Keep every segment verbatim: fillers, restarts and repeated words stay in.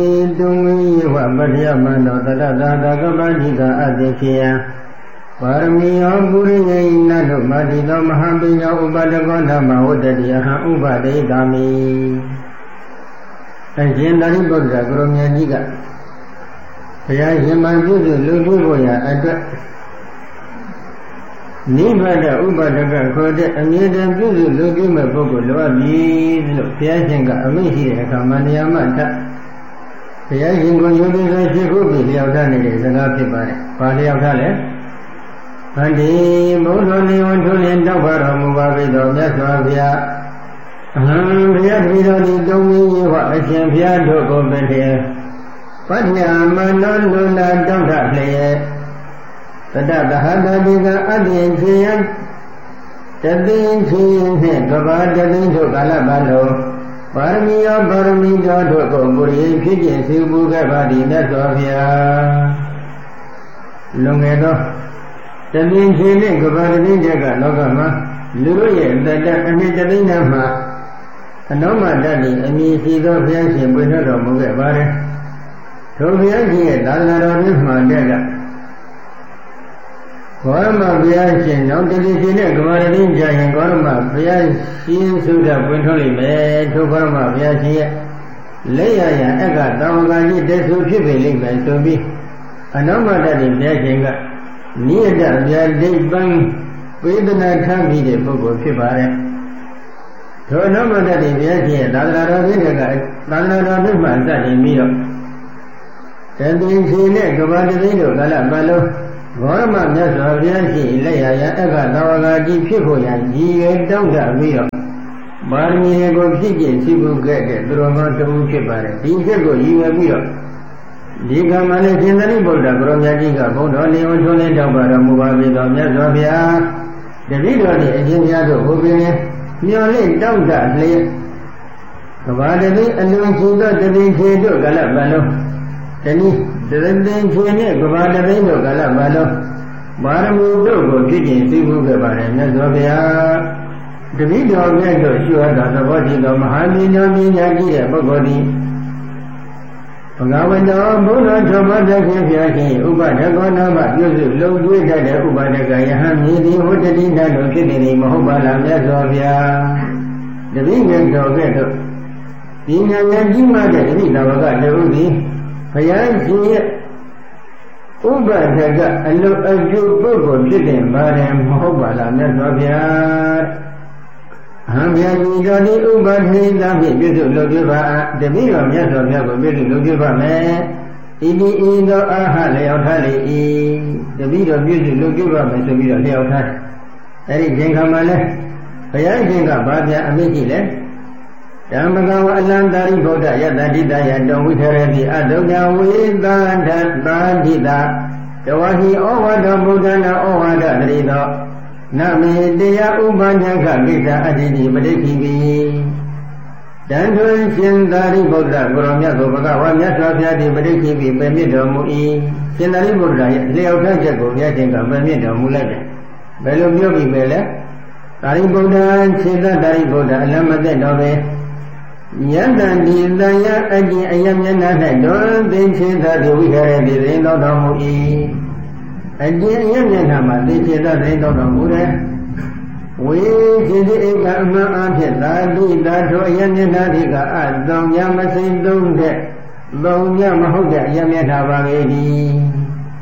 Tumi wa Badya Mando Tata Tata Kabadika Adikya Paramiya Puriya Nadu Madita Mahabhiya Ubadagona Mahodadiya Ubadidami Ajendari Buddha Gurumya Jiga Paya Himanjudu Luduboya Adwa Nibada Ubadaga Kode Amida Judu Luduma Bogo Loabi Piasinga Amishi Kamania Mata Paya Hingo Yudu Shikubi Yautani Zagapi Pari Yautale Pandi Bodoni Untulin Dabara Mubavido Yaswavia Paya Vidoni Domi Washim Piado Gobete Padya Mananduna Dota Playe Tada Hadadiga Adi Chiyan Tadin Chiyan Gavadadin to Kalabalo Paramiya Paramija to Goburi Kijin Sibuga Badi Nasovia Lungedo Tadin Chiyan Gavadadin Jaga Logama Luye Dada Anitadinama Anoma Dadi Amisido Fiashi Buddha Muga Bare Tofiashi Dada Nisma Gorma Biashin, not the Lieutenant Guaradin Giant Gorma, Biashin Suda Quintoli, to Gorma Biashi, Leia, Ega, Damagani, Desu Pipi, and so be. A number that is Biashinga, near that they are dead bang with the night time he did book of Pipare. To a number that is Biashi, Dada Vinegar, Dada Vinegar, in Miro. Then the Lieutenant Guaradin, Galabalo. Gorma Yasaviashi, Leia, Ega, Nawagaji, Pipoya, G. Donga, Mio. Barmi go Pigi, Sibu get, Dromato Chipare, Pico, you a Mio. Diga Manesinari Boda, Gromajiga, Bodoni, Otone, Dabara, Mubavi, Yasavia, the video, the Engineer, Hubine, Miole, Donga, Lay. Kavadi, and doing Suga, the Vinci, Galabalo. Tennis. The Rending Chene, Gavada Rendo, Galabalo, Baramu Dogo, Kitty, Sibu Gavara, Nazovia, the video of Nendo, Shua, the body of Mahami, Nami, Yagi, Bogodi. Pagawanda, Buddha, Jabada, Kiaki, Ubadagona, Yuzu, Lodu, Dada, Ubadaga, Hami, Hotadina, no Kitty, Mahobala, Nazovia, the Vingan Dogeto. Dina Yajima, the Vida, the Ruby. Payaji Ubadaga, and look at you, Bogo, Jidin, Baram, Mahobala, Nazavia. Hambia, Johnny Ubadi, Lavi, Bizu, Logiva, the Bill of Yasavia, Bizu, Logiva, man. Idi Indo Aha, Leotali, the Bill of Bizu, Logiva, Mesovia, Leotali. Eric Jenkamale, Payajinga, Badia, Amigile. Yamagawa Landari Boda Yadadida Yadon with her the Adoga with the Bandida. The Wahi Owada Budana Owada Rido. Nami Dea Ubanaga Gita Adidi Badiki. Danton Sindari Boda, Goromia Gobaga, Yasavia di Badiki, Bemido Mui, Sindari Boda, Leo Tajago, Yatinga, Bemido Mulade. Belobio Bibele, Dari Boda, Sinda Dari Boda, Lamade Nove. Yadandi Daya Adi Ayamana, don't think that we had the rain of the Mui. Adi Ayamanama, they said that rain of the Mure. We did it Gama Antadi, that Yanadiga, Adam Yamasin don't get, Long Yamahoga, Yamana Vagedi.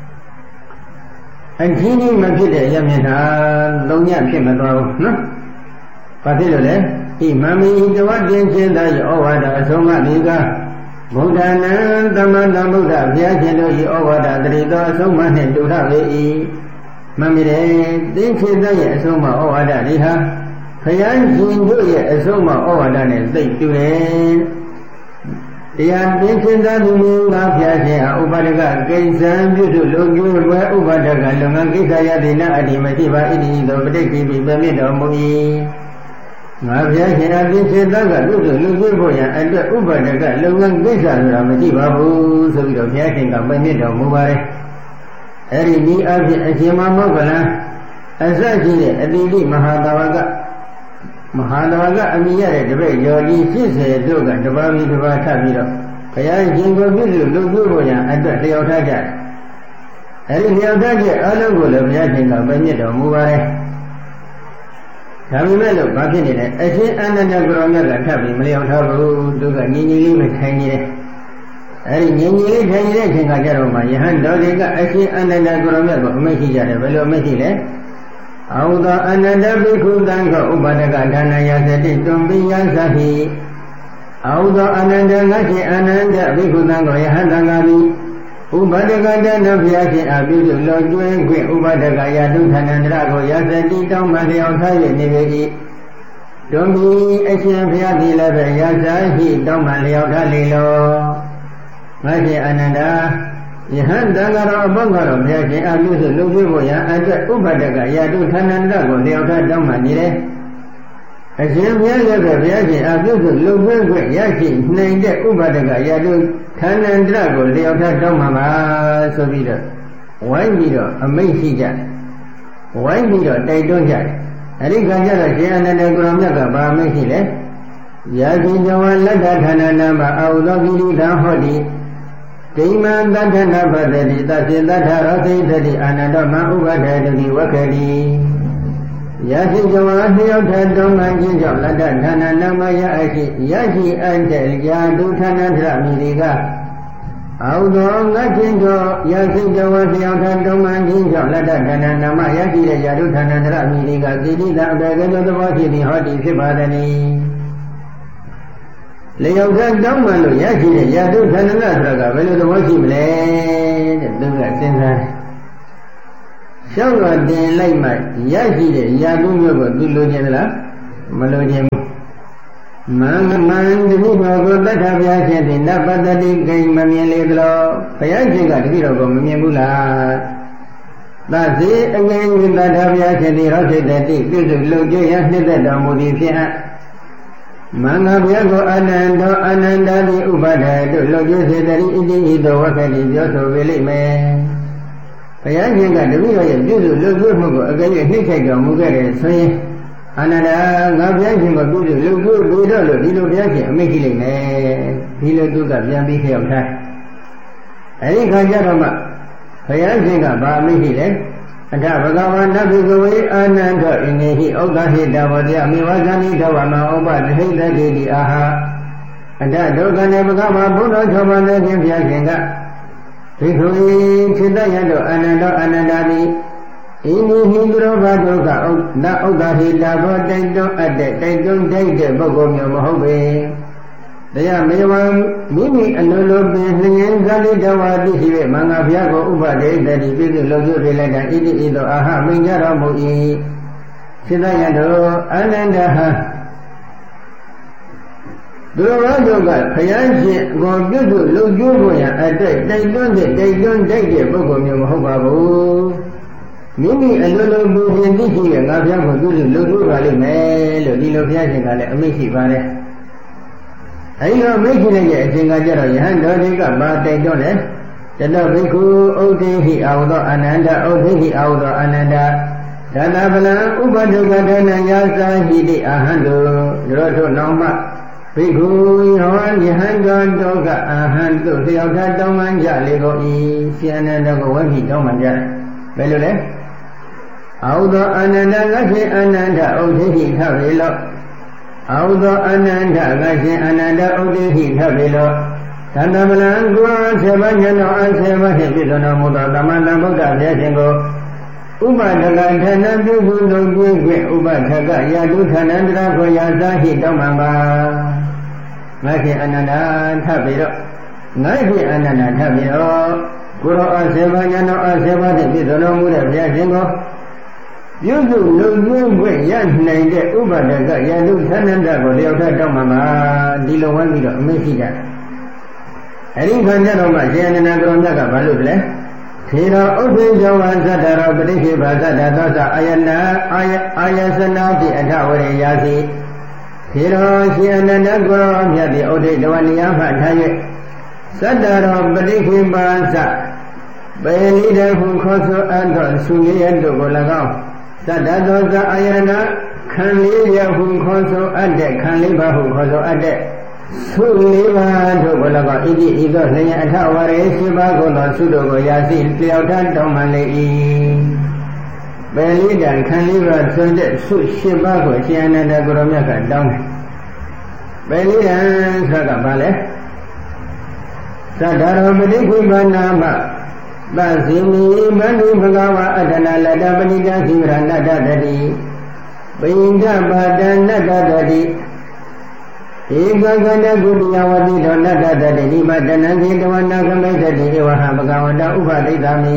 And Gini Magida Yamana, Long Yamano, no? Particularly. Imami the what then said that you over the Soma Liga Buddha, Tamanda Buddha, Yajano, you over the Rida, Soma and Dura Ve Mamire, then said that Soma over the Riha, Payan Jindu, a Soma over the State to end. They are mentioned that you move up Yaja, Ubadaga, Gaysan, you to look you where Ubadaga, Longangisa, Dina, Adimativa, Idi, the Predictive, Bamido Mui. Mavia had been said that Lugoya and the Ubadaga, Lungan Visa, Ramadibabu, so we don't yachting up by mid of Mubare. Eri ni Ajima Mogala, Azaji, Adili Mahadawaga, Mahadawaga, Amia, the way Yoli, she said, Doga, the Babi, the Vatabiro. ဘုရားရှင်ကိုပြည့်စုံလူပြုဖို့ရန်အတွက်လျောက်ထားကြတယ်အဲဒီလျောက်ထားတဲ့အလုံးကိုလည်းဘုရားရှင်ကပြည့်မြတ်တော်မူပါတယ်ဒါပေမဲ့လို့ဘာဖြစ်နေလဲအရှင်အနန္ဒကိုရောမြတ်ကထပ်ပြီးမလျောက်ထားဘူးသူကညီညီလေးပဲထိုင်နေတယ်အဲဒီညီညီလေးထိုင်နေတဲ့အချိန်ကကြတော့မှယဟန်တော်တွေကအရှင်အနန္ဒကိုရောမြတ်ကိုအမိန့်ရှိကြတယ်ဘယ်လိုအမိန့်ရှိလဲအာဟုသောအနန္တဘိက္ခုတံခောဥပါဒကဒါနယသတိတွန်ပိယသဟိအာဟုသောအနန္တငါရှင်အနန္တဘိက္ခုတံခောယဟန်တံဃာမိဥပါဒကဒါနဘုရားရှင်အပြုစုလောကျွင်းခွင့်ဥပါဒကယတုဌာနန္တရကိုယသတိတောင်းမှလျောက်ထား၍နေပေ၏တွန်ပိအရှင်ဘုရားသည်လည်းပဲယသဟိတောင်းမှလျောက်ထားလေလောငါရှင်အနန္တယဟန်တံဃာတော်အပေါင်းကတော့ဘုရားရှင်အပြုစုလုံကျွေးဖို့ရန်အတွက်ဥပဒကယတုဌာနန္တကိုလျောက်ထားတောင်းမှနေတယ်အရှင်ဘုရားလည်းပဲဘုရားရှင်အပြုစုလုံကျွေးခွင့်ရရှိနိုင်တဲ့ဥပဒကယတုဌာနန္တကိုလျောက်ထားတောင်းမှပါဆိုပြီးတော့ဝိုင်းပြီးတော့အမိန့်ရှိကြတယ်ဝိုင်းပြီးတော့တိုက်တွန်းကြတယ်အဲဒီကကြတော့ရှင်အနန္ဒကိုရောမြတ်ကဘာအမိန့်ရှိလဲယာတိဇဝလတ္တဌာနနာမှာအာဟုသောကိရိတာဟောတိဒိမံတတ္ထနာပတ္တိသစ္စေတ္ထရောသိတ္တိအာနန္ဒမဥပဒတတိဝက္ခတိယာတိဇဝလျောက်ထတုံးမှန်ခြင်းကြောင့်လတ္တဌာနနာမှာရအရှိရရှိအပ်တဲ့ယာတုဌာနထရမိဒီကအာဟုသောငါချင်းသောယာတိဇဝလျောက်ထတုံးမှန်ခြင်းကြောင့်လတ္တဌာနနာမှာရရှိတဲ့ယာတုဌာနထရမိဒီကသိတိတအဘေကသောသဘောဖြစ်သည်ဟောတိဖြစ်ပါသည်လျောက်ထတောင်းမှလို့ရရှိတဲ့ယာတုဌာနနာဆိုတာကဘယ်လိုသဘောရှိမလဲတဲ့သူကစဉ်းစားတယ်ရှောက်တော့တင်လိုက်မှရရှိတဲ့ယာတုမျိုးကိုသူလိုချင်သလားမလိုချင်ဘူးမန္တမန္တတိဘောကိုတတ္ထဘုရားရှင်သည်နပတ္တိကိမမြင်လေသလိုဘုရားရှင်ကတတိတော်ကိုမမြင်ဘူးလားသစေအငယ်ကြီးတတ္ထဘုရားရှင်သည်ဟောဖြစ်တဲ့တိပြည့်စုံလုံကျရနှစ်သက်တော်မူသည်ဖြစ်အပ်မင်္ဂဘုရားကိုအနန္တောအနန္တတိဥပါဒတုလုံကျစေတရိဣတိဣတောဝက္ခတိပြောဆိုပေလိမ့်မယ်ဘုရားရှင်ကတပည့်တော်ရဲ့ပြုစုလုံကျမှုကိုအကယ်၍နှိမ့်ခိုက်တော်မူခဲ့တယ်ဆိုရင်အနန္တငါဘုရားရှင်ကိုပြုစုလုံကျပြီးတော့လို့ဒီလိုဘုရားရှင်အမိန့်ရှိလိမ့်မယ်ဒီလိုသူကပြန်ပြီးခေရောက်ထားအဲဒီခါကျတော့မှဘုရားရှင်ကဗာအမိန့်ရှိတယ်အထဘဂဝါနဘိကဝေအာနန္ဒအင်္ဂေဟိဩဒဟိတဝတယမေဝဇာနိတဝမဩပဒဟိတတိတိအာဟအထဒုက္ခနေဘဂဝါဘုဒ္ဓ၆ပါးနဲ့ဖြင့်ဘုရားရှင်ကဘိက္ခုခြေတယတောအာနန္ဒအာနန္ဒတိဣမိဟိသူရောဘဒုက္ခဩဒဩဒဟိတဘောတိုက်တွန်းအပ်တဲ့တိုက်တွန်းတိုက်တဲ့ပုဂ္ဂိုလ်မျိုးမဟုတ်ပေတရားမေဝံမိမိအလိုလိုပင်လျင်ဇာတိတဝါတိရှိ၍မင်္ဂဘုရားကိုဥပဒေတတိပြည့်စုံလုံကျစေလိုက်တာဣတိဣသောအာဟမိန်ကြတော်မူ၏စိတ္တယတောအာနန္ဒဟသူတော်ဘာတို့ကခရမ်းရှင်ကိုပြည့်စုံလုံကျဖို့ရန်အတိုက်တိုက်တွန်းတဲ့တိုက်တွန်းတိုက်တဲ့ပုဂ္ဂိုလ်မျိုးမဟုတ်ပါဘူးမိမိအလိုလိုပင်သိရှိရဲ့ငါဘုရားကိုပြည့်စုံလုံကျပါလိမ့်မယ်လို့ဒီလိုဘုရားရှင်ကလည်းအမိန့်ရှိပါတယ်အဲဒီတော့မိတ်ကြီးရဲ့အချိန်ကကြတော့ယဟန်တော်တွေကမာတိုက်တွန်းတယ်တတောဘိက္ခုဥဒိဟိအာဟုသောအာနန္ဒဥဒိဟိအာဟုသောအာနန္ဒဒသဗလံဥပဒုက္ခဒေနယာစာဟိတိအာဟံတုတို့တို့နောင်မှဘိက္ခုဟောယဟန်တော်တို့ကအာဟံတုလျောက်ထတောင်းမှန်ကြလေကုန်၏ရှင်အနန္ဒကိုဝိဟိတောင်းမှန်ကြတယ်ဘယ်လိုလဲအာဟုသောအာနန္ဒငါရှင်အာနန္ဒဥဒိဟိထဝေလောအာဟုသောအနန္တငါရှင်အနန္တဥဒိဟိထဗေလောသန္တမလံကိုယ်ဆေဘညနောအဆေဘဖြင့်ပြည့်စုံတော်မူသောသမန္တဗုဒ္ဓဘုရားရှင်ကိုဥပဒကဌာနပြုစုလုံးကျင်းခွင့်ဥပဒကယာတုဌာနန္တရာကိုယာသာဟိတောင်းမှန်ပါငါရှင်အနန္တထဗေလောငါရှင်အနန္တထဗေလောကိုယ်တော်အဆေဘညနောအဆေဘဖြင့်ပြည့်စုံတော်မူတဲ့ဘုရားရှင်ကိုပြုစုလုံကျင်းခွင့်ရနိုင်တဲ့ဥပဒကယာတုဌာနန္တကိုလျောက်ထတောင်းမှမှာဒီလိုဝိုင်းပြီးတော့အမိန့်ရှိကြတယ်အဲဒီခါကျတော့မှရှင်အနန္ဒကရောမြတ်ကဘာလို့လဲထေရဥဒ္ဒေဇဝဇတ္တရောပဋိခေဘဇတ္တသောသအာယနာအာယအာယသနာတိအထဝရေယာစီထေရရှင်အနန္ဒကရောမြတ်သည်ဥဒ္ဒေဇဝနိယမှထား၍သတ္တရောပဋိခေဘဇပေလိတဟုခေါ်ဆိုအပ်သောသုရိယတို့ကို၎င်းသတ္တသောသအာယနာခံလေးရဟုခေါ်ဆိုအပ်တဲ့ခံလေးပါဟုခေါ်ဆိုအပ်တဲ့သုလေးပါးတို့ကို၎င်းဣတိဤသို့လျင်အထဝရေရှိပါကုန်သောသုတို့ကိုရာစီလျောက်ထတောင်းမှလေ၏ပယ်လေးတံခံလေးပါးသွန်တဲ့သုရှိပါးကိုအရှင်အနန္ဒကိုရောမြတ်ကတောင်းတယ်ပယ်လေးတံဆိုတာကဘာလဲသတ္တရောပတိခိမနာမသဇိမိမန္တိဘဂဝါအတ္တနာလတ္တပဏိတံခိရဏတ္တတတိပိဉ္စပါဒနတ္တတတိဧကကန္တကုတ္တယဝတိတောနတ္တတတိဒီမတနံဇေတဝနာကမိတ်တတိဧဝဟဘဂဝန္တဥပဒိတမိ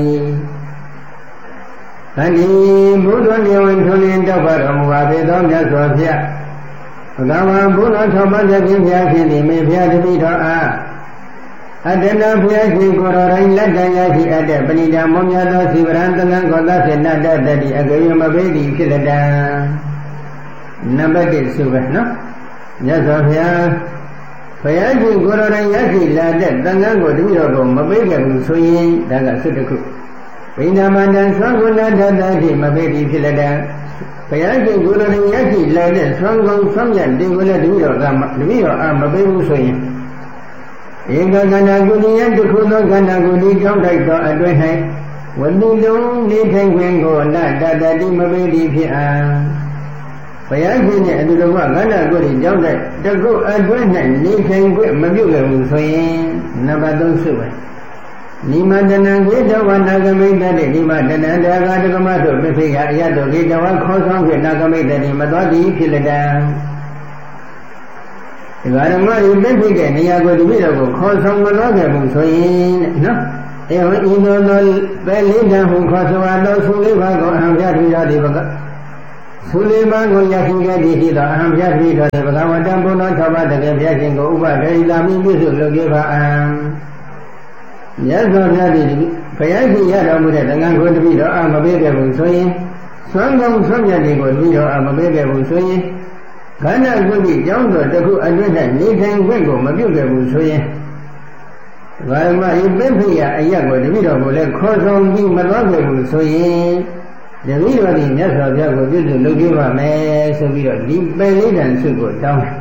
သတိဘုဒ္ဓနေဝင်ထွန်းလင်းတောက်ပါတော်မူပါပေသောမြတ်စွာဘုရားဘဂဝါဘုရားထောက်ပံ့ခြင်းဘုရားရှင်သည်မေဘုရားတပိတော်အားအတ္တနာဘုရားရှင်ကိုယ်တော်တိုင်းလက်တန်ရရှိအပ်တဲ့ပဏိတံမောမြတ်သောစီဝရံသံဃာကောသစေနတ္တတတိအကယမဘေတိဖြစ်လက်တံနံပါတ်တစ်ဆိုပဲနော်မြတ်စွာဘုရားဘုရားရှင်ကိုယ်တော်တိုင်းရရှိလာတဲ့သံဃာကိုတပိတော်ကိုမပေးကြဘူးဆိုရင်ဒါကသုတ္တခုဗိဓမန္တံသွန်ကုဏတတတိမဘေတိဖြစ်လက်တံဘုရားရှင်ကိုယ်တော်တိုင်းရရှိလာတဲ့သွန်ကုံသွန်မြတ်တင်ကိုလည်းတပိတော်ကတပိတော်အားမပေးဘူးဆိုရင်ဧကကန္နာကုဏိယတခုသောကန္နာကုဏိကြောင့်တိုက်သောအတွင်း၌ဝတိလုံးနေထိုင်ခွင့်ကိုနတ္တတတိမပေတိဖြစ်အံဘုရားရှင်ရဲ့အတူတူကကန္နာကုဏိကြောင့်တိုက်တခုအတွင်း၌နေထိုင်ခွင့်မပြုခဲ့ဘူးဆိုရင်နံပါတ်သုံးစုပဲနိမတနံခေတဝနာဂမိတ္တိနိမတနံဒါဂတကမတို့ပြည့်ရအရတို့ခေတဝခေါ်ဆောင်ခွင့်နာဂမိတ္တိမတော်သည်ဖြစ်လက်တံဒီဃာရမဤပြည့်ဖြစ်တဲ့နေရာကိုတပည့်တော်ကိုခေါ်ဆောင်မလို့ခဲ့ဘူးဆိုရင်နော်အဲဟောဤသောသောပဲလေးတံဟုခေါ်ဆိုအပ်သောသုလေးပါးကိုအဟံပြတိတော်ဒီဘကသုလေးပါးကိုရရှိခဲ့သည်ဖြစ်သောအဟံပြတိတော်ဒီဘဂဝတံဘုံတော်၆ပါးတကယ်ဘုရားရှင်ကိုဥပဒေဣဒာမိပြည့်စုံလုပ်ခဲ့ပါအံမြတ်စွာဘုရားသည်ဘုရားရှင်ရတော်မူတဲ့သံဃာကိုတပည့်တော်အားမပေးခဲ့ဘူးဆိုရင်သွမ်းကောင်းသွမ်းမြတ်တွေကိုတပည့်တော်အားမပေးခဲ့ဘူးဆိုရင်ခန္ဓာကုတိကြောင့်တော့တခုအတွင်း၌နေထိုင်ခွင့်ကိုမပြုတ်ခဲ့ဘူးဆိုရင်ဘာမှဤပိဖိယအရက်ကိုတပည့်တော်ကိုလည်းခေါ်ဆောင်ပြီးမသွားခဲ့ဘူးဆိုရင်တပည့်တော်ဒီမြတ်စွာဘုရားကိုပြုစုလုပ်ပေးပါမယ်ဆိုပြီးတော့ဒီပယ်လေးတန်စုကိုတောင်းတယ်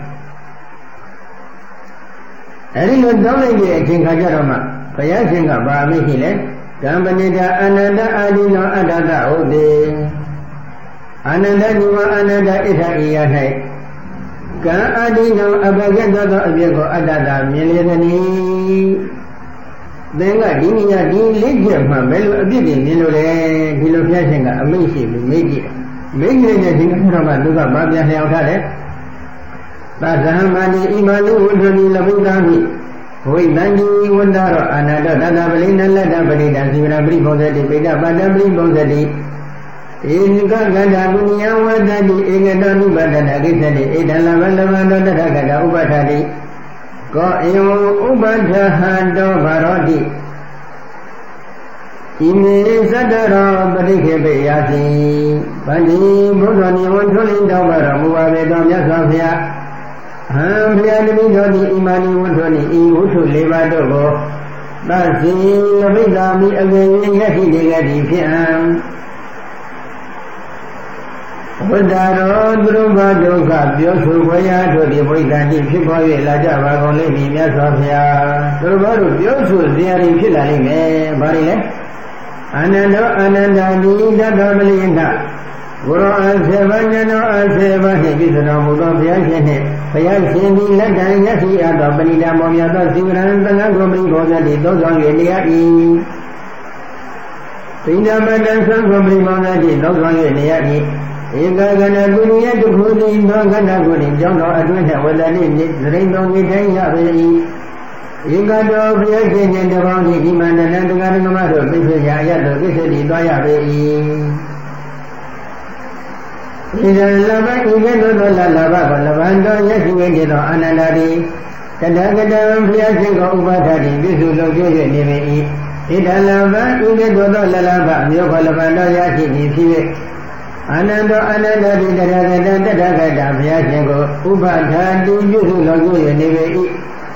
အဲဒီလိုတောင်းလိုက်တဲ့အချိန်ခါကျတော့မှဘုရားရှင်ကဗာမိရှိလဲကံပဏိတာအနန္တအာဒီနောအတ္တတဟုတ်တယ်အာနန္ဒညီမအာနန္ဒဣဋ္ဌအိယ၌ကံအာဒီနောအဘဂတ်သောအပြည့်ကိုအတ္တတာမြင်လေသည်သင်ကဒီနေရာဒီလေးချက်မှဘယ်လိုအပြည့်တွေမြင်လို့လဲဒီလိုဘုရားရှင်ကအမိန့်ရှိပြီးမိတ်ကြည့်မိတ်ကြည့်တဲ့ဒီကတော့မှသူကမပြန်လျောက်ထားတယ်သဇဟမတိဣမနုဝဋ္ဌိလဘုဒ္ဓမိဝိတံဒီဝန္တရောအာနန္ဒသတ္တပလိနလတ္တပရိဒံဇီဝရပရိဘောဇတိပိဋကပတ္တပရိဘောဇတိဧကကန္တာကုညဝတ္တိဧကတနုပတ္တနာကိစ္စတိဧတလဘလဘတောတထကတာဥပဋ္ဌာတိကောဧဝဥပဋ္ဌဟံတောဘာရောတိဣမေသတ္တရောပရိခေပေယတိဗန္တိဘုဒ္ဓနိဝံထွန်းလင်းတော်ပါတော်မူပါပေတော်မြတ်စွာဘုရားဟံဘုရားတပည့်တော်သည်ဣမာနိဝတ္ထုနိဤဝတ္ထုလေးပါးတို့ကိုသဇိလပိသာမိအငယ်ရင်းရရှိနေကြသည်ဖြစ်အံဝိဒါရောသူတို့ဘာဒုက္ခပြောဆိုခွင့်ရတို့ဒီဝိဒါတိဖြစ်ပေါ်၍လာကြပါကုန်လိမ့်မည်မြတ်စွာဘုရားသူတို့ဘာတို့ပြောဆိုစရာတွေဖြစ်လာလိမ့်မယ်ဘာတွေလဲအာနန္ဒောအာနန္ဒာနိတတ္တပလိဏဘုရောအစေဘဉ္ဇနောအစေဘနှင့်ပြည့်စုံတော်မူသောဘုရားရှင်နှင့်ဘုရားရှင်သည်လက်တံရရှိအပ်သောပဏိတမောမြတ်သောသီဝရံသံဃာကိုမိဘောဇတိသုံးဆောင်၍နေရ၏ပိဏမတံသံဃာမိဘောဇတိသုံးဆောင်၍နေရ၏ဧကကနကုဏိယတခုသည်သောကန္နာကိုကြောင့်တော်အတွင်း၌ဝတ္တတိသရိန်တော်နေထိုင်ရပေ၏ဧကတောဘုရားရှင်နှင့်တပေါင်းသည်ဒီမန္တနံတက္ကရကမတို့ပြည့်စုံရာအရသောကိစ္စတိသွားရပေ၏ဣဇံလဘဣဇေသောလလဘကိုလဘံတော်ရရှိဝိတေသောအာနန္ဒာတိတတကတံဘုရားရှင်ကိုဥပဋ္ဌာတိပြည့်စုံလို့ကျွ၍နေပေ၏ဣဒလဘဣဇေသောလလဘမြို့ခေါ်လဘံတော်ရရှိသည်ဖြစ်၍အာနန္ဒောအာနန္ဒာတိတတကတံတတကတဘုရားရှင်ကိုဥပဋ္ဌာတိပြည့်စုံလို့ကျွ၍နေပေ၏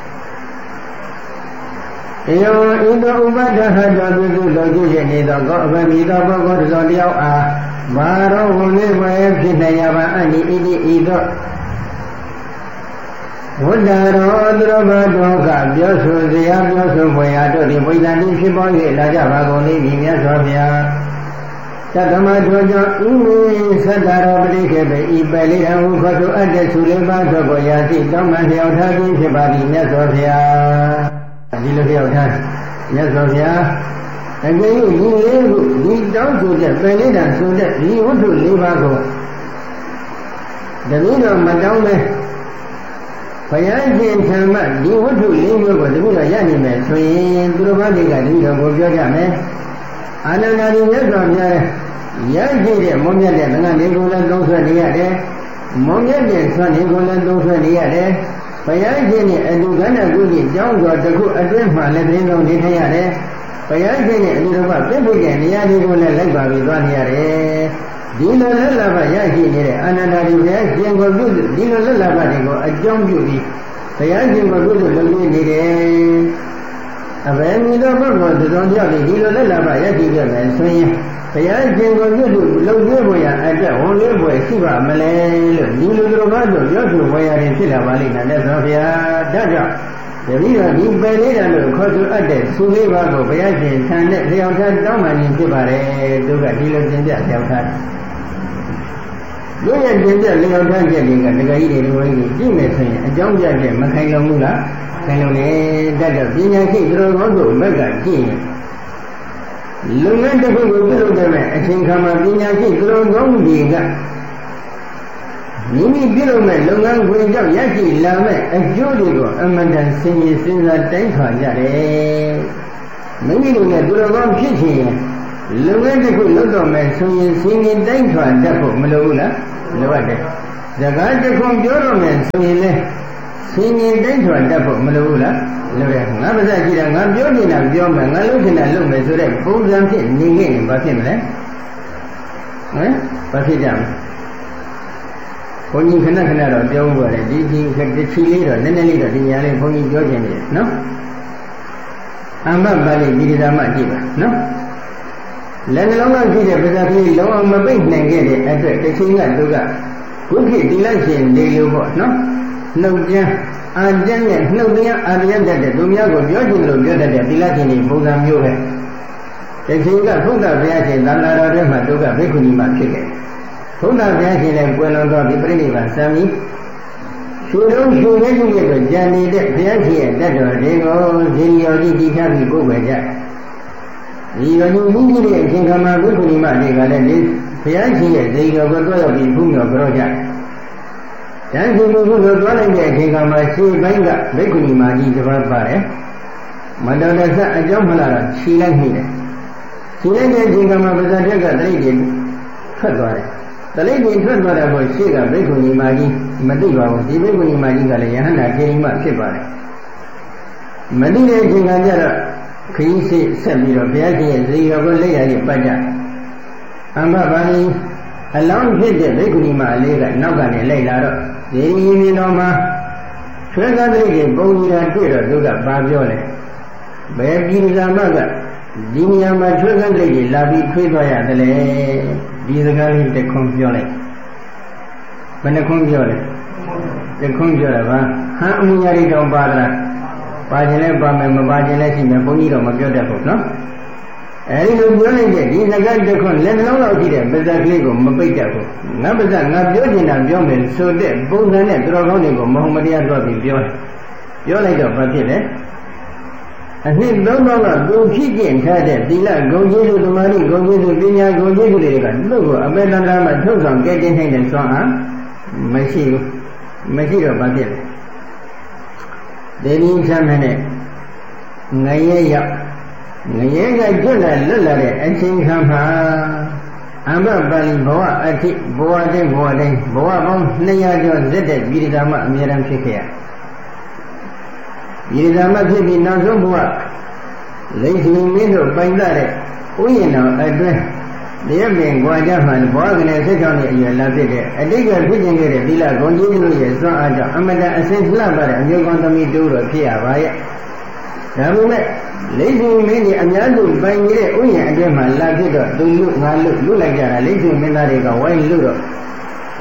ဧယောဣတောဥပဋ္ဌာဟတောပြည့်စုံလို့ကျွ၍နေသောကောအဘမိသောပုဂ္ဂိုလ်တစ်စုံတစ်ယောက်အားမာရောဝိဝေဖြစ်နေရပါအနိဣတိဤသို့ဝတ္တရောသူတော်ဘာတော်ကပြောဆိုစရာပြောဆိုဖွယ်ရာတို့ဒီဝိဇ္ဇာတိဖြစ်ပေါ်၍လာကြပါကုန်၏မြတ်စွာဘုရားတသမထောကြောင့်ဥမေသတ္တရောပတိခေပေဤပယ်လေးအဟုခေါ်ဆိုအပ်တဲ့သူလေးပါးသောကိုရာတိတောင်းမှလျောက်ထားခြင်းဖြစ်ပါသည်မြတ်စွာဘုရားဒီလိုလျောက်ထားမြတ်စွာဘုရားအကျဉ်းဒီလေးခုဒီတောင်းဆိုတဲ့ပယ်လေးတံဆိုတဲ့ဒီဝတ္ထုလေးပါးကိုတပည့်တော်မတောင်းပဲဘုရားရှင်ဓမ္မဒီဝတ္ထုလေးမျိုးကိုတပည့်တော်ရနိုင်မယ်ဆိုရင်သူတော်ဘာတွေကတပည့်တော်ကိုပြောကြမယ်အာနန္ဒာဒီမြတ်စွာဘုရားရရှိတဲ့မွန်မြတ်တဲ့ငါလေးကိုလည်းသုံးဆွဲနေရတယ်မွန်မြတ်တဲ့ဆွမ်းလေးကိုလည်းသုံးဆွဲနေရတယ်ဘုရားရှင်ရဲ့အတူကဏ္ဍကုကြီးကျောင်းတော်တစ်ခုအတွင်းမှာလည်းသတင်းတော်နေထိုင်ရတယ်ဘုရားရှင်ရဲ့အတူတော်ပြည့်စုံတဲ့နေရာလေးကိုလည်းလိုက်ပါပြီးသွားနေရတယ်ဒီလိုလက်လာဘရရှိနေတဲ့အာနန္ဒာဒီဘုရားရှင်ကိုပြုဒီလိုလက်လာဘတွေကိုအကြောင်းပြုပြီးဘုရားရှင်ကိုပြုလို့လုပ်နေတယ်အဘယ်မီတော့ဘုရားသူတော်ကြောင့်ဒီလိုလက်လာဘရရှိခဲ့မယ်ဆိုရင်ဘုရားရှင်ကိုပြုလို့လုပ်ရဖို့ရအတက်ဝန်လေးပွဲရှိပါမလဲလို့ဒီလိုတော်ဘာတို့ပြောဆိုဝယ်ရတယ်ဖြစ်လာပါလိမ့်မယ်တဲ့ဆိုဘုရားဒါကြောင့်တပည့်တော်ဒီပယ်လေးတယ်လို့ခေါ်ဆိုအပ်တဲ့သူလေးပါးကိုဘုရားရှင်ထံနဲ့လျောက်ထားတောင်းပန်ခြင်းဖြစ်ပါတယ်သူကဒီလိုသင်ပြလျောက်ထားတို့ရဲ့သင်ပြလျောက်ထားချက်တွေကတကယ်ကြီးတွေလိုကြီးကြည့်မယ်ဆိုရင်အကြောင်းပြချက်မခိုင်လုံဘူးလားခိုင်လုံတယ်တတ်တော့ပညာရှိသူတော်ကောင်းတို့ဘက်ကကြည့်ရင်လုပ်ငန်းတစ်ခုကိုပြုလုပ်တဲ့အချိန်ခါမှာပညာရှိသူတော်ကောင်းတွေကမိမိပြုလုပ်မဲ့လုပ်ငန်းခွင်ကြောင့်ရရှိလာမဲ့အကျိုးတွေကိုအမှန်တန်ဆင်ခြင်စဉ်းစားတိုင်းထွာကြတယ်မိမိတို့နဲ့သူတော်ကောင်းဖြစ်ချင်ရင်လုပ်ငန်းတစ်ခုလုပ်တော့မယ်ဆိုရင်ဆင်ခြင်တိုင်းထွာတတ်ဖို့မလိုဘူးလားလိုအပ်တယ်စကားတစ်ခုပြောတော့မယ်ဆိုရင်လည်းဆင်ခြင်တိုင်းထွာတတ်ဖို့မလိုဘူးလားလိုတယ်ငါပါးစပ်ကြည့်တာငါပြောနေတာပြောမယ်ငါလုပ်နေတာလုပ်မယ်ဆိုတဲ့ပုံစံဖြစ်နေခဲ့ရင်ဘာဖြစ်မလဲဟမ်ဘာဖြစ်ကြမလဲဘုန်းကြီးခဏခဏတော့ပြောဦးပါတယ်ဒီဒီတချီလေးတော့နည်းနည်းလေးတော့ဒီညာလေးဘုန်းကြီးပြောခြင်းနေနော်အမ္မပါဠိဒီဓမ္မကြည့်ပါနော်လက်နှလုံးကကြည့်တဲ့ပါဇာကြီးလုံးအောင်မပိတ်နိုင်ခဲ့တဲ့အတွက်တချင်းကသူကဘုခိတိလိုက်ရှင်နေလို့ပေါ့နော်နှုတ်ကျမ်းအာကျမ်းနဲ့နှုတ်တရားအာရယတတ်တဲ့သူများကိုပြောချင်လို့ပြောတတ်တဲ့သီလရှင်တွေပုံစံမျိုးပဲတချင်းကဘုရားဘုရားရှင်သံဃာတော်တွေမှာသူကဘိက္ခုနီမှာဖြစ်ခဲ့ဘုရားဘုရားရှင်လည်းကွယ်လွန်တော်ဒီပြိဋိဘံစံပြီးရှင်တို့ရှင်ရဲ့ကြီးရဲ့ကြံနေတဲ့ဘုရားရှင်ရဲ့တတ်တော်တွေကိုဇင်ယောကြီးတိချပြီးကိုယ်ပဲကြဒီလိုမျိုးမိမိရဲ့အချိန်ခါမှာဘိက္ခုနီမတွေကလည်းဒီဘုရားရှင်ရဲ့ဇင်ယောကိုတွားရောက်ပြီးဘုမြော်ကြောကြတန်ရှင်ဘုရားကိုတွားလိုက်တဲ့အချိန်ခါမှာရှေ့ပိုင်းကဘိက္ခုနီမကြီးတစ်ပါးပါတယ်မတော်တဆအကြောင်းမလားတော့ခြိလိုက်နေတယ်ခြိလိုက်တဲ့အချိန်ခါမှာဗဇာတက်ကတိတ်ကြီးထွက်သွားတယ်တလိမ့်ကြီးထွက်သွားတဲ့ဘုရှေ့ကဘိက္ခုနီမကြီးမသိပါဘူးဒီဘိက္ခုနီမကြီးကလည်းယဟန္တာခေရိမဖြစ်ပါတယ်မသိတဲ့အချိန်ကကျတော့ခရီးစိတ်ဆက်ပြီးတော့ဘုရားရှင်ရဲ့ဇေယျကိုလက်ရည်ပတ်ကြအမ္မပါဠိအလောင်းဖြစ်တဲ့ဘိက္ခုနီမလေးကနောက်ကနေလိုက်လာတော့ဒီရင်မြင်တော်မှာဆွဲကားတဲ့ကြီးပုံကြီးတာတွေ့တော့သူကဘာပြောလဲဘယ်ပြည်သာမကဒီနေရာမှာဆွဲကားတဲ့ကြီးလာပြီးထွေးသွားရတယ်လေဒီစကားလေးတစ်ခွန်းပြောလိုက်ဘယ်နှခွန်းပြောလဲတစ်ခွန်းပြောတာပါဟန်အမှုရာတွေတောင်ပါသလားပါခြင်းလည်းပါမယ်မပါခြင်းလည်းရှိမယ်ဘုန်းကြီးတော့မပြောတတ်ဘူးနော်အဲဒီလိုပြောလိုက်တဲ့ဒီစကားတစ်ခွန်းလက်နှလုံးလောက်ကြည့်တဲ့ပါဇက်ကလေးကိုမပိတ်တတ်ဘူးငါပါဇက်ငါပြောချင်တာပြောမယ်ဆိုတဲ့ပုံစံနဲ့သူတော်ကောင်းတွေကိုမဟုတ်မတရားတော့ပြီးပြောတယ်ပြောလိုက်တော့ဘာဖြစ်လဲအနှစ်သုံးပေါင်းကသူဖြစ်ကျင့်ထားတဲ့သီလဂုဏ်ကျေးဇူးသမာဓိဂုဏ်ကျေးဇူးပညာဂုဏ်ကျေးဇူးတွေကသူ့ကိုအပေတန္တရာမှာထုတ်ဆောင်ကဲတင်နိုင်တဲ့စွမ်းအားမရှိဘူးမရှိတော့ဘာဖြစ်လဲဒေဒီချမ်းနဲ့ငရဲရောက်ငရဲကကျွတ်လာလွတ်လာတဲ့အချိန်ခါမှာအမ္မပါဠိဘဝအဋ္ဌိဘဝတိုင်းဘဝတိုင်းဘဝပေါင်းနှစ်ရာကျော်ဇက်တဲ့ပြည်ဓမ္မအမြဲတမ်းဖြစ်ခဲ့ရပြည်ဓမ္မဖြစ်ပြီးနောက်ဆုံးဘဝလိမ့်စီမင်းတို့ပိုင်တဲ့ဥယျာဉ်တော်အတွင်းတရားမင်ကြွားကြမှဘဝကနေဆက်ချောင်းရဲ့အရွယ်လာဖြစ်တဲ့အတိတ်ကဖြစ်ကျင်ခဲ့တဲ့သီလဂုဏ်ကြီးတို့ရဲ့စွမ်းအားကြောင့်အမတန်အစင်လှပတဲ့အမျိုးကောင်းသမီးတို့တော့ဖြစ်ရပါရဲ့ဒါပေမဲ့လိမ့်စီမင်းကြီးအများစုပိုင်နေတဲ့ဥယျာဉ်အတွင်းမှာလာဖြစ်တော့သူလူငါလူလူလိုက်ကြတာလိမ့်စီမင်းသားတွေကဝိုင်းလူတော့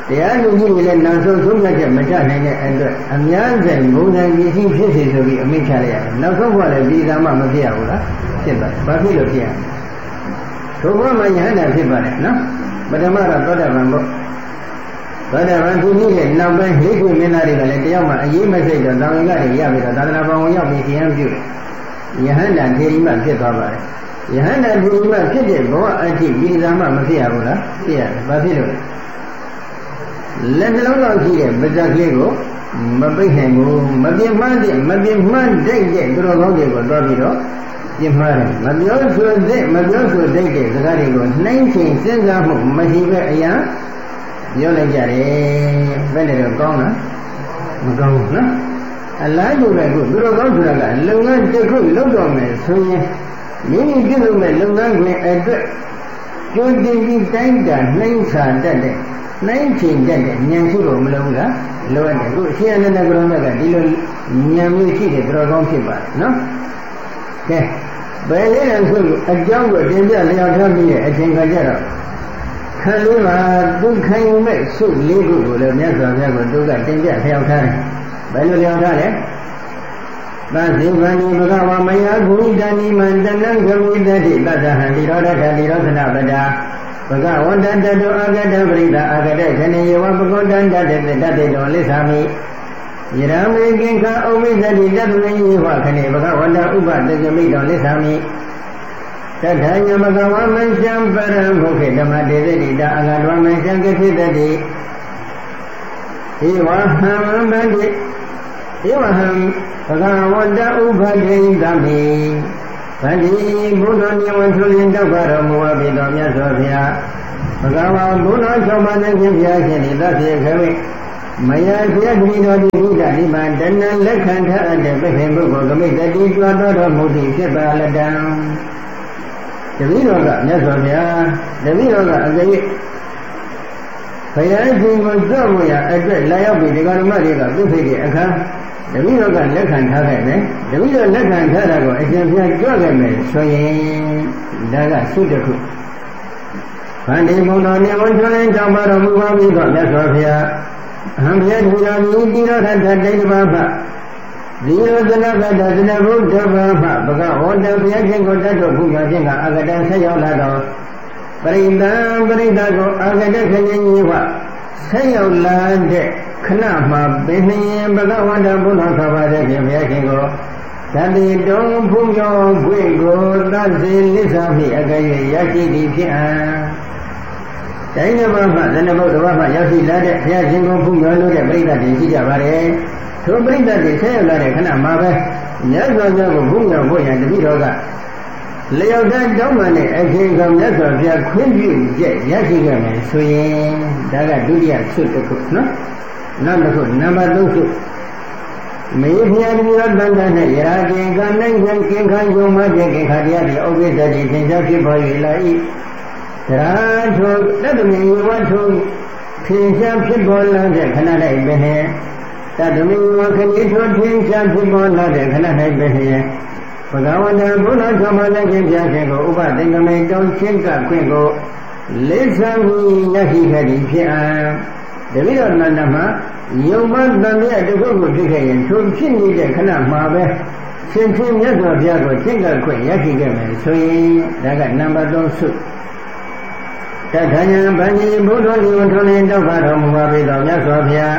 တရားလူကြီးတွေလည်းနောက်ဆုံးဆုံးဖြတ်ချက်မချနိုင်တဲ့အတွက်အများဆိုင်ဘုံဆိုင်ကြီးကြီးဖြစ်စီဆိုပြီးအမိန့်ချလိုက်ရတယ်နောက်ဆုံးဘုရားလည်းဒီသာမှမဖြစ်ရဘူးလားဖြစ်ပါတယ်ဘာဖြစ်လို့ဖြစ်ရသို့ဘုရားမယဟန္တာဖြစ်ပါတယ်နော်ပထမတော့သောတာပန်ပေါ့သောတာပန်သူကြီးရဲ့နောက်ပိုင်းဟိကုမင်းသားတွေကလည်းတယောက်မှအရေးမစိတ်တော့တာဝန်ကတွေရပြီးတော့သာသနာ့ဘောင်ကိုရောက်ပြီးတရားပြုတယ်ယဟန္တာထေရီမဖြစ်သွားပါတယ်ယဟန္တာထေရီမဖြစ်တဲ့ဘဝအထိဒီသာမှမဖြစ်ရဘူးလားဖြစ်ရတယ်ဘာဖြစ်လို့လက်နှလုံးလောက်ရှိတဲ့ပါးစပ်ကလေးကိုမပိတ်နိုင်ဘူးမပြင်းမှန်းတဲ့မပြင်းမှန်းတဲ့တဲ့သူတော်ကောင်းတွေကိုတွားပြီးတော့ပြင်းမှားတယ်မပြောဆိုတဲ့မပြောဆိုတဲ့တဲ့စကားတွေကိုနှိမ့်ချိန်စဉ်းစားမှုမရှိပဲအရာပြောလိုက်ကြတယ်ဘယ်နဲ့တော့ကောင်းလားမကောင်းဘူးနော်အလားတူပဲခုသူတော်ကောင်းဆိုတာကလုပ်ငန်းတစ်ခုလုပ်တော့မယ်ဆိုရင်မိမိပြုလုပ်မဲ့လုပ်ငန်းခွင်အတွက်ကြိုတင်ပြီးတိုင်းတာနှိမ့်ချတတ်တဲ့နှိမ့်ချိန်တတ်တဲ့ဉာဏ်ရှိလို့မလုပ်ဘူးလားလိုအပ်တယ်ခုအရှင်အနန္ဒကရောမြတ်ကဒီလိုဉာဏ်မျိုးရှိတဲ့သူတော်ကောင်းဖြစ်ပါတယ်နော်ကဲဘယ်လေးလဲဆိုအကြောင်းကိုတင်ပြလျောက်ထားပြီးတဲ့အချိန်ခါကျတော့ခန္ဓာမှာသူခံယူမဲ့စုလေးခုကိုလည်းမြတ်စွာဘုရားကသူကတင်ပြလျောက်ထားတယ်ဘယ်လိုလျောက်ထားလဲသဇိဗံဒီဘဂဝါမယဂုဏိတဏိမန္တနံဂဝိတတိသတ္တဟံတိရောဓထာတိရောသနပဒာဘဂဝန္တတတောအာဂတပရိဒအာဂတခဏေယဝပကောတန္တတေတတေတောလိသာမိယရမေကိခာဩမိသတိတတ္တဝိဝခဏေဘဂဝန္တဥပတဇမိတောလိသာမိတထာညမကဝမရှံပရံဘုခေဓမ္မတေတိတာအာဂတဝမရှံကခိတတိဧဝဟံဗန္တိဧဝဟံဘဂဝန္တဥပတေသမိဗန္တိဘုဒ္ဓမြေဝထုလင်းတောက်ပါတော်မူအပ်ပြီတော်မြတ်စွာဘုရားဘဂဝါဘုရား၆ပါးနဲ့ရှင်ဘုရားရှင်ဒီသတ်စေခေမိမယဘုရားတိတော်ဒီဘုဒ္ဓဒီမှာတဏ္ဍလက်ခံထားအပ်တဲ့ပြည့်စုံပုဂ္ဂိုလ်ကမိတ္တိကြွားတော်မူသည်ဖြစ်ပါလတံတပည့်တော်ကမြတ်စွာဘုရားတပည့်တော်ကအကြိမ်ဘုရားရှင်ကိုကြွဖို့ရအတွက်လာရောက်ပြီးဒီကရမတွေကပြည့်စုံတဲ့အခါတပည့်တော်ကလက်ခံထားခဲ့မယ်တပည့်တော်လက်ခံထားတာကိုအရှင်ဘုရားကြွခဲ့မယ်ဆိုရင်ဒါကသုတခုဗန္တိဘုံတော်နေဝန်ချွန်းကြောင့်မတော်မူပါပြီတော့မြတ်စွာဘုရားအဟံဘုရားဒီတော်မူတိရောထထတိတ်ပါဖဒီရောသနကတသနဘုဒ္ဓဘာဖဘဂဝန္တဘုရားရှင်ကိုတတ်တော်ဘုရားရှင်ကအဂတံဆက်ရောက်လာတော့ပရိသံပရိသကိုအာဂတခဏင်းကြီးဝဆက်ရောက်လာတဲ့ခဏမှာပင်နှင်ဘဂဝန္တဘုရားသာပါတဲ့ရှင်ဘုရားရှင်ကိုသတိတုံးဖူးရောခွေကိုသတ်စေလစ္စာမိအကဲ့၍ရရှိသည်ဖြစ်အံတိုင်းတစ်ပါးမှဇနဘုဒ္ဓဘာမှရောက်ရှိလာတဲ့ဘုရားရှင်ကိုဖူးရောလို့တဲ့ပရိသတ်တွေရှိကြပါတယ်ထိုပရိသတ်တွေဆက်ရောက်လာတဲ့ခဏမှာပဲမြတ်စွာဘုရားကိုဖူးရောဖို့ရန်တပည့်တော်ကလျောက်တဲ့တောင်းပန်တဲ့အချိန်ကမြတ်စွာဘုရားခွင့်ပြုချက်ရရှိခဲ့မယ်ဆိုရင်ဒါကဒုတိယဆုတစ်ခုနော်နောက်တစ်ခုနံပါတ်သုံးဆုမေဖျားတရားတန်တန်နဲ့ရာကျင်ကနိုင်ခြင်းကင်ခါယုံမပြကင်ခါတရားဒီဥပ္ပဒတိသင်္ချာဖြစ်ပေါ်၍လာ၏တရားထိုတတ္တမေဝတ်ထုသင်္ချာဖြစ်ပေါ်လာတဲ့ခဏ၌ပဲဟဲ့တတ္တမေဝခဏိထိုသင်္ချာဖြစ်ပေါ်လာတဲ့ခဏ၌ပဲဟဲ့ဘဂဝန္တဘုရားသမ္မာသခင်ပြခြင်းကိုဥပသင်္ကမေတောင်းချင်းကခွင့်ကိုလိစ္ဆာမိရရှိခဲ့သည်ဖြစ်အံတပည့်တော်နန္ဒမှာယုံမှန်တန်တဲ့တခုကိုဖြစ်ခဲ့ရင်သူဖြစ်နေတဲ့ခဏမှာပဲရှင်ဖြင့်မြတ်စွာဘုရားကိုချင်းကခွင့်ရရှိခဲ့မယ်ဆိုရင်ဒါကနံပါတ်သုံးဆုတထာညာဗန္ဒီဘုဒ္ဓဒီဝထုလင်းတောက်ပါတော်မူပါပြီတော်မြတ်စွာဘုရား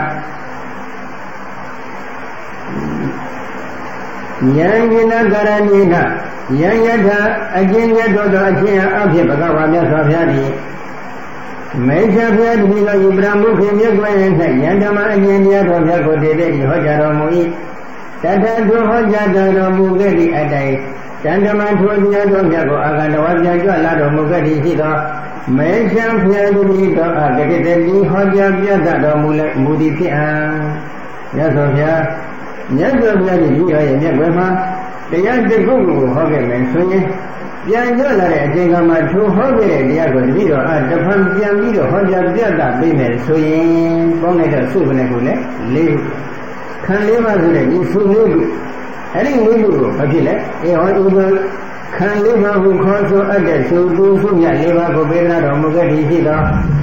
ယံဉ္ဇနကရဏိနယံယထအကျဉ်းရတော်သောအချင်းအဖြစ်ဘဂဝါမြတ်စွာဘုရားသည်မေချဘုရားဒီလိုဤပရမုခေမြတ်ကွယ်၌ယံဓမ္မအကျဉ်းတရားတော်မြတ်ကိုတည်တဲ့ဟောကြားတော်မူ၏တထထုဟောကြားတော်မူခဲ့သည့်အတိုင်းတန်ဓမ္မထိုတရားတော်မြတ်ကိုအာဂန္တဝပြန်ကြွလာတော်မူခဲ့သည်ရှိသောမေချဘုရားဒီတော်အကတိတတိဟောကြားပြသတော်မူလဲမူသည်ဖြစ်အံမြတ်စွာဘုရားမြတ်စွာဘုရားဒီရောရဲ့မြတ်ကွယ်မှာတရားတစ်ခုကိုဟောခဲ့မယ်ဆိုရင်ပြန်ကြလာတဲ့အချိန်ကမှထိုဟောခဲ့တဲ့တရားကိုတပည့်တော်အားတဖန်ပြန်ပြီးတော့ဟောကြားပြသပေးမယ်ဆိုရင်ပေါင်းလိုက်တော့စုကနေကိုလည်းလေးခံလေးပါးဆိုတဲ့ဒီစုလေးခုအဲ့ဒီလေးခုကိုဘာဖြစ်လဲအေဟောဥပခံလေးပါးကိုခေါ်ဆိုအပ်တဲ့စုသူစုမြတ်လေးပါးကိုပေးလာတော်မူခဲ့သည်ရှိသော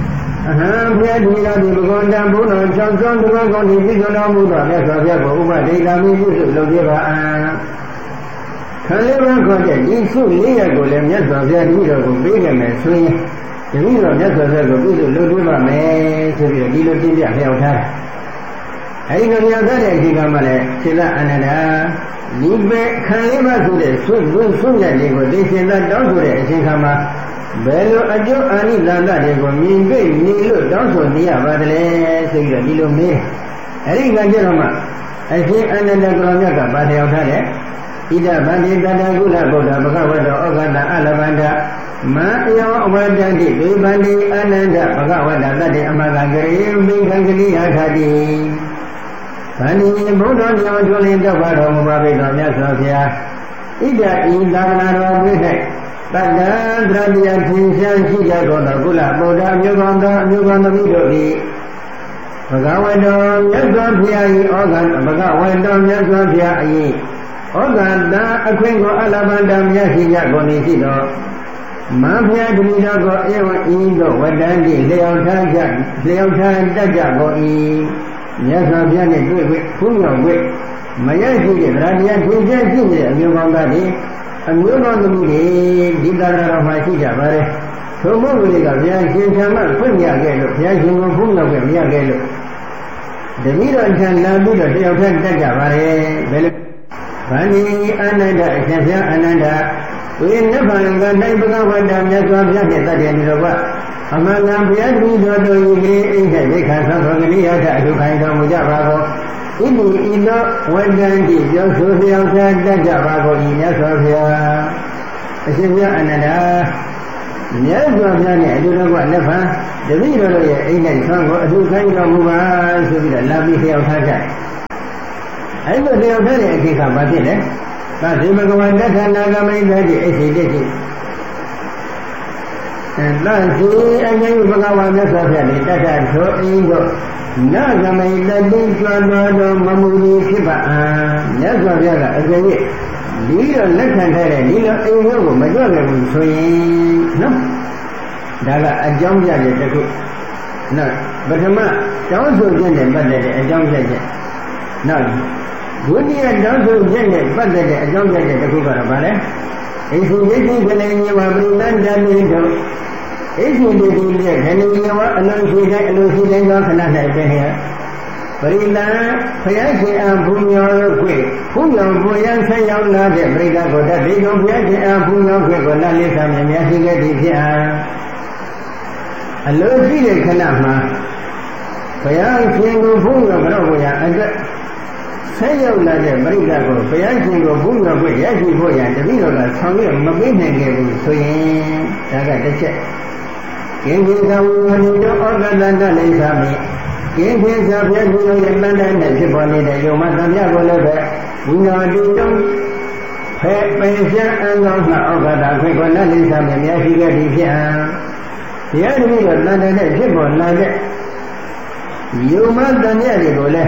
အဟံဘုရားဒီလာဒီဘဂဝန္တဘုန်းတော်၆ကျောင်းတပန်းကောင်းဒီပြည့်စုံတော်မူသောမြတ်စွာဘုရားကိုဥပဒိတာမိပြုစုလုပ်ပြပါအံခန္ဓာဘခေါ်တဲ့ဒီစုလေးရက်ကိုလည်းမြတ်စွာဘုရားဒီတော်ကိုပေးခဲ့မယ်ဆိုရင်တတိတော်မြတ်စွာဘုရားကိုပြုစုလုပ်ပြပါမယ်ဆိုပြီးဒီလိုပြပြလျှောက်ထားအဲဒီလိုလျှောက်ထားတဲ့အချိန်ကမှလည်းစေတအနန္ဒာဒီပဲခံလေးပါဆိုတဲ့ဆွတ်ဆွတ်ဆွတ်ရတဲ့ကိုသိရှင်သာတောင်းဆိုတဲ့အချိန်ခါမှာဘယ်လိုအကျိုးအာနိသန္တတွေကိုမြင်တွေ့မြင်လို့တောင်းဆိုနေရပါသလဲဆိုပြီးတော့ဒီလိုမေးအဲဒီကကြတော့မှအရှင်အနန္ဒကရောမြတ်ကဗာတရားထားတယ်ဣဒဗန္တိတတကုလဗုဒ္ဓဘဂဝတောဩဃတအလဗန္တမယောအဝတ္တိဒေဗန္တိအနန္ဒဘဂဝတတတ္တိအမဂဂရေမိခံကလိယထာတိဗန္တိဘုဒ္ဓညောကျွလင်တောပါတော်မူပါပေတော်မြတ်စွာဘုရားဣဒဤသာသနာတော်ပြည့်၌တတ္တသရတရားထင်ရှားရှိကြသောကုလဗုဒ္ဓအမျိုးကောင်းသောအမျိုးကောင်းသမီးတို့သည်ဘဂဝတောမြတ်စွာဘုရား၏ဩဃဘဂဝတောမြတ်စွာဘုရား၏ဩဃတအခွင့်ကိုအလဘန္တမြတ်ရှိကြကုန်၏ရှိသောမဘုရားတတိတော်ကိုဧဝံဤသို့ဝတ္တန်တိလျောက်ထားကြလျောက်ထားတတ်ကြကုန်၏မြတ်စွာဘုရားနှင့်တွေ့ခွင့်ဖူးမြော်ခွင့်မရရှိတဲ့ဗရာတရားထင်ရှားရှိနေတဲ့အမျိုးကောင်းသားတွေအမျိုးကောင်းသမီးတွေဒီသာရတော်မှာရှိကြပါတယ်သို့မဟုတ်လေကဘုရားရှင်ဆံမဖွင့်ရခဲ့လို့ဘုရားရှင်ကိုဖူးမြော်ခွင့်မရခဲ့လို့တတိတော်ထံလာပြီးတော့တယောက်ထက်တက်ကြပါတယ်ဘယ်လိုဗန္ဒီအနန္ဒအရှင်ဘုရားအနန္ဒဝိနိဗ္ဗာန်ကနိုင်ဘဂဝတ္တမြတ်စွာဘုရားနဲ့တတ်တယ်လို့ကအမှန်ကဘုရားသူတော်တို့ဤကလေးအိဋ္ဌဒိဋ္ဌာသံဃာကလေးရတဲ့အထုခိုင်းတော်မူကြပါသောဣတိဤသောဝတ္တန်တိပြောဆိုလျောက်ထားတတ်ကြပါကုန်၏မြတ်စွာဘုရားအရှင်ဘုရားအနန္ဒာမြတ်စွာဘုရားနဲ့အတူတကွလက်ဖန်တပည့်တော်တို့ရဲ့အိဋ္ဌိဆွမ်းကိုအထုခိုင်းတော်မူပါဆိုပြီးတော့လာပြီးလျောက်ထားကြတယ်အဲ့လိုလျောက်ထားတဲ့အခေတ်ကဘာဖြစ်လဲသတိဘဂဝတ္တနာဂမိတ်တိအစီတိတိအဲသတိအငြိဘဂဝါမြတ်စွာဘုရားလေတတ္တသောအိန္ဒိနာဂမိတ်တိကျွမ်းတော်တော်မမူကြီးဖြစ်ပါအာမြတ်စွာဘုရားကအကျဉ်းကြီးဒီတော့လက်ခံထားတဲ့ဒီလိုအိမ်ကိုမကြွခဲ့ဘူးဆိုရင်နော်ဒါကအကြောင်းပြတဲ့တစ်ခုနော်ပထမတောင်းဆိုခြင်းနဲ့ပတ်သက်တဲ့အကြောင်းပြချက်နော်ဒုတိယတောင်းဆိုခြင်းနဲ့ပတ်သက်တဲ့အကြောင်းပြချက်တစ်ခုကတော့ဗာလဲအိသုယိသိခဏိညဝပရိသန္တမိတို့အိသုယိသိရဲ့ခဏိညဝအလုံးရှိတိုင်းအလုံးရှိတိုင်းသောခဏ၌ပဲဟဲ့ပရိသန္ဖယားရှင်အဘုညောခွေဘုညောဘုရားဆက်ရောက်လာတဲ့ပရိသတ်ကိုတတ်ဒီကောင်ဖယားရှင်အဘုညောခွေကိုလက်လေးဆောင်မြများရှိခဲ့သည်ဖြစ်အားအလုံးရှိတဲ့ခဏမှာဘုရားရှင်ကိုဘုညောကတော့ဘုရားအတွက်ဆက်ရောက်လာတဲ့ပရိသတ်ကိုဘုရားရှင်ကိုဘုရားခွင့်ရရှိဖို့ရတတိတော်ကဆောင်ရွက်မပေးနိုင်ခဲ့ဘူးဆိုရင်ဒါကတစ်ချက်ကင်းကြီးသာဝဝဏီတို့ဩဃတန္တလိသမိကင်းကြီးသာဘုရားရှင်ရဲ့တန်တန်နဲ့ဖြစ်ပေါ်နေတဲ့ယုံမတံမြတ်ကိုလည်းပဲဝိညာတိတုံးဖဲပင်ရှင်းအံသောမှဩဃတခွင့်ကိုလက်လိသမိများရှိခဲ့သည်ဖြစ်အားဘုရားတတိတော်တန်တန်နဲ့ဖြစ်ပေါ်လာတဲ့ယုံမတံမြတ်တွေကိုလည်း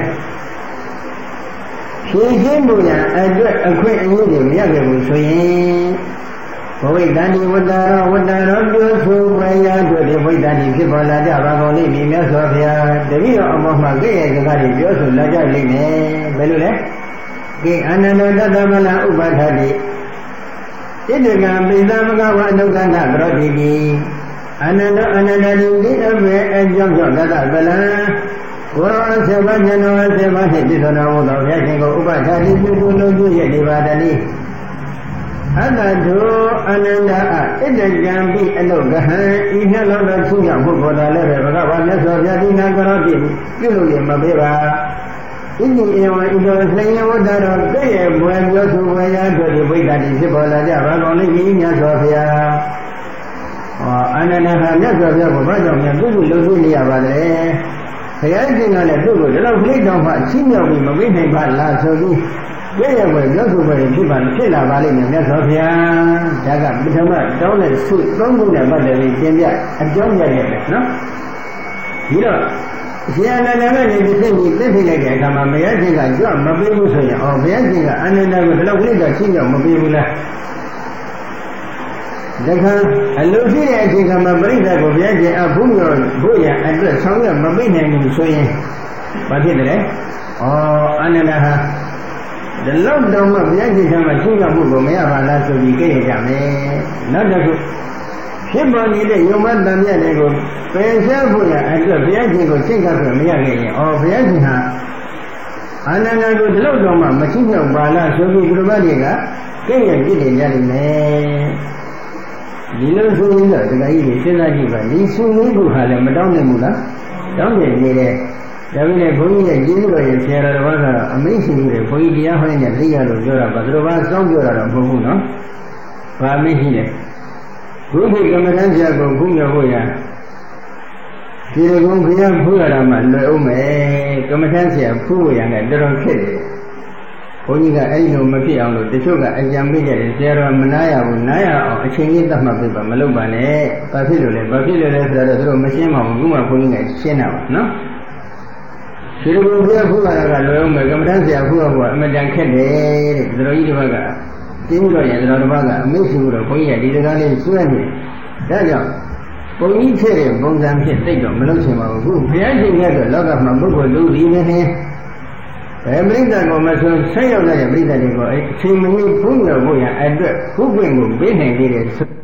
ဖြည့်ရှင်းမှုရန်အတွက်အခွင့်အရေးတွေမရခဲ့ဘူးဆိုရင်ဘဝိတ္တန်ဒီဝတ္တရောဝတ္တရောပြောဆိုဝေယတို့ဒီဝိတ္တန်ဒီဖြစ်ပေါ်လာကြပါကုန်လိမ့်မည်မြတ်စွာဘုရားတပည့်တော်အမောမှာကြည့်ရဲ့စကားတွေပြောဆိုလာကြလိမ့်မယ်ဘယ်လိုလဲကိအနန္တတတမလဥပဋ္ဌတိဣတကံပိသမကဝအနုကန္တကရောတိတိအနန္တအနန္တတိတိအဘေအကြောင်းကြောင့်တတဗလံဝရဆေဘညနောဆေဘနှင့်ပြည့်စုံတော်မူသောဘုရားရှင်ကိုဥပဋ္ဌာတိပြုစုလို့ပြုရနေပါတည်းအတ္တတောအနန္တအဣတကံပိအနုဂဟံဤနှလုံးတော်သူရမှုပေါ်တော်လည်းပဲဘဂဝါမြတ်စွာဘုရားဒီနာကရောတိပြုလို့ရမပေးပါဣတိဧဝံဣတောဆယဝတ္တရောတည့်ရဲ့ဘွယ်ပြောဆိုဝေယတို့ဒီဝိတ္တတိဖြစ်ပေါ်လာကြပါကုန်လိမ့်မည်မြတ်စွာဘုရားဟောအနန္တဟာမြတ်စွာဘုရားကိုဘာကြောင့်များပြုစုလို့ပြုနေရပါသလဲဘုရားရှင်ကလည်းသူ့ကိုဒီလောက်ဖိတ်တော်မှချင်းမြောက်ပြီးမသိနိုင်ပါလားဆိုပြီးပြည့်ရွယ်ပြောဆိုပဲဖြစ်ပါဖြစ်လာပါလိမ့်မယ်မြတ်စွာဘုရားဒါကပထမတောင်းတဲ့ဆုသုံးခုနဲ့ပတ်သက်ပြီးသင်ပြအကြောင်းပြရတယ်နော်ဒီတော့ဆရာနန္ဒကနေဒီသိပြီးသိသိလိုက်တဲ့အခါမှာဘုရားရှင်ကကြွမပေးဘူးဆိုရင်အော်ဘုရားရှင်ကအနန္တကိုဒီလောက်ဖိတ်တော်ချင်းမြောက်မပေးဘူးလားတခါအလိုရှိတဲ့အချိန်ကမှပြိဿကိုဘုရားရှင်အဘုရောဘုရားအတွက်ဆောင်ရမပိတ်နိုင်ဘူးဆိုရင်ဘာဖြစ်တယ်လဲ။ဩအာနန္ဒဟာဒီလောက်တော့မှဘုရားရှင်ကမှရှင်းရမှုကိုမရပါလားဆိုပြီးကြည့်ရကြမယ်။နောက်တစ်ခုဖြစ်ပေါ်နေတဲ့ယုံမတန်မြတ်တွေကိုပယ်ရှားဖို့ရအတွက်ဘုရားရှင်ကိုရှင်းကပ်ဖို့မရခဲ့ရင်ဩဘုရားရှင်ဟာအာနန္ဒကိုဒီလောက်တော့မှမရှင်းရောက်ပါလားဆိုပြီးဘုရားတွေကကြည့်ရကြည့်နေကြလိမ့်မယ်။ဒီလိုဆိုရင်တော့ဒီကကြီးတွေစဉ်းစားကြည့်ပါဒီစုလေးခုဟာလည်းမတောင်းနိုင်ဘူးလားတောင်းနေနေတယ်ဒါပေမဲ့ဘုန်းကြီးရဲ့ကျေးဇူးတော်ရဲ့ဆရာတော်ဘာကတော့အမိန့်ရှိမှုတွေဘုန်းကြီးတရားဟောနေတဲ့သိရလို့ပြောတာပါသူတို့ဘာစောင့်ပြောတာတော့မဟုတ်ဘူးနော်ဘာအမိန့်ရှိလဲဘုရားကမ္မဋ္ဌာန်းဆရာကိုဘုရားဟောရဒီလိုကုန်းဘုရားဖူးရတာမှလွယ်အောင်မယ်ကမ္မဋ္ဌာန်းဆရာဖူးရရင်လည်းတော်တော်ခက်တယ်ဘုန်းကြီးကအဲ့လိုမဖြစ်အောင်လို့တချို့ကအကြံပေးကြတယ်ဆရာတော်မနာရဘူးနားရအောင်အချိန်ကြီးသတ်မှတ်ပေးပါမလုပ်ပါနဲ့ဘာဖြစ်လို့လဲဘာဖြစ်လို့လဲဆိုတော့သူတို့မရှင်းပါဘူးခုမှဘုန်းကြီးကရှင်းတာပါနော်ဒီလိုဘုရားဖူးရတာကလွယ်အောင်မယ်ကမ္မဋ္ဌာန်းဆရာဖူးရဖို့အမတန်ခက်တယ်တဲ့သူတော်ကြီးတစ်ပတ်ကကျင်းတော်ရင်သူတော်တစ်ပတ်ကအမိတ်ရှိလို့ဘုန်းကြီးကဒီစကားလေးစွဲနေဒါကြောင့်ဘုန်းကြီးဖြစ်တဲ့ပုံစံဖြစ်တိတ်တော့မလုပ်ချင်ပါဘူးခုဘုရားရှင်ရဲ့လောကမှာပုဂ္ဂိုလ်လူကြီးနေနေဘယ်ပရိသတ်ကိုမဆိုဆက်ရောက်တဲ့ပရိသတ်တွေကိုအချိန်မနည်းဘုန်းတော်ဘုရားအတွက်ခုခွင့်ကိုပေးနိုင်သေးတယ်